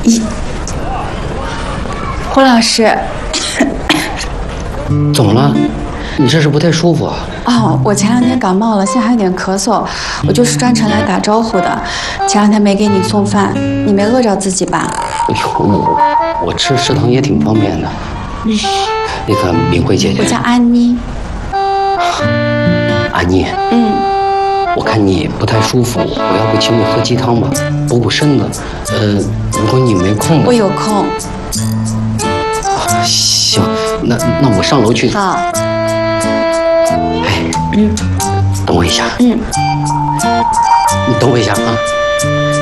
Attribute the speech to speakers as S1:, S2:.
S1: 胡老师，
S2: 怎么了？你这是不太舒服啊？
S1: 哦，我前2天感冒了，现在还有点咳嗽，我就是专程来打招呼的。前2天没给你送饭，你没饿着自己吧？
S2: 哎呦，我吃食堂也挺方便的。那个敏慧姐姐，
S1: 我叫安妮。
S2: 安妮，我看你不太舒服，我要不请你喝鸡汤吧，补补身子。如果你没空，
S1: 我有空。
S2: 行，那我上楼去。
S1: 好。
S2: 哎，等我一下。你等我一下啊。